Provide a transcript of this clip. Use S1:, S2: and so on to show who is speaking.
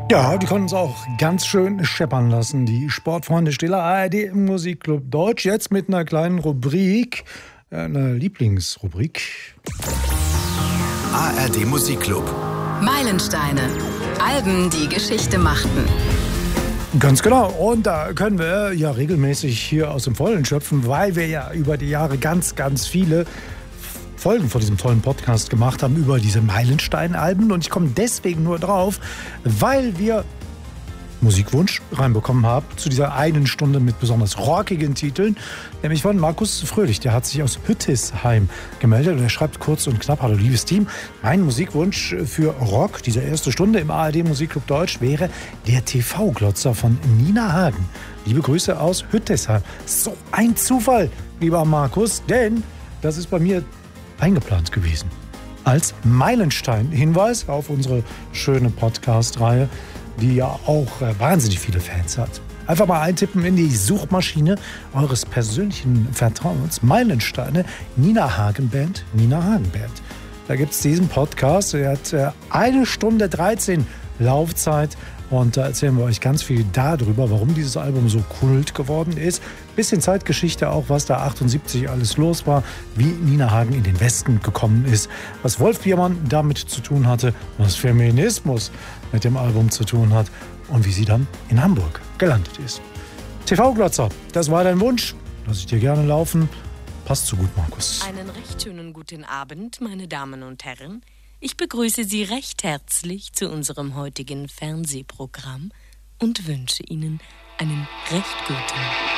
S1: Ja, die konnten es auch ganz schön scheppern lassen, die Sportfreunde Stiller ARD im Musikclub Deutsch. Jetzt mit einer kleinen Rubrik, einer Lieblingsrubrik.
S2: ARD Musikclub.
S3: Meilensteine. Alben, die Geschichte machten.
S1: Ganz genau. Und da können wir ja regelmäßig hier aus dem Vollen schöpfen, weil wir ja über die Jahre ganz viele Folgen von diesem tollen Podcast gemacht haben über diese Meilenstein-Alben. Und ich komme deswegen nur drauf, weil wir Musikwunsch reinbekommen haben zu dieser einen Stunde mit besonders rockigen Titeln, nämlich von Markus Fröhlich. Der hat sich aus Hüttisheim gemeldet und er schreibt kurz und knapp: Hallo liebes Team, mein Musikwunsch für Rock, diese erste Stunde im ARD Musikclub Deutsch, wäre der TV-Glotzer von Nina Hagen. Liebe Grüße aus Hüttisheim. So ein Zufall, lieber Markus, denn das ist bei mir eingeplant gewesen. Als Meilenstein-Hinweis auf unsere schöne Podcast-Reihe, die ja auch wahnsinnig viele Fans hat. Einfach mal eintippen in die Suchmaschine eures persönlichen Vertrauens. Meilensteine, Nina Hagen Band, Nina Hagen Band. Da gibt es diesen Podcast, der hat 1 Stunde 13 Laufzeit. Und da erzählen wir euch ganz viel darüber, warum dieses Album so Kult geworden ist. Bisschen Zeitgeschichte auch, was da 78 alles los war, wie Nina Hagen in den Westen gekommen ist, was Wolf Biermann damit zu tun hatte, was Feminismus mit dem Album zu tun hat und wie sie dann in Hamburg gelandet ist. TV-Glotzer, das war dein Wunsch. Lass ich dir gerne laufen. Passt so gut, Markus.
S4: Einen recht schönen guten Abend, meine Damen und Herren. Ich begrüße Sie recht herzlich zu unserem heutigen Fernsehprogramm und wünsche Ihnen einen recht guten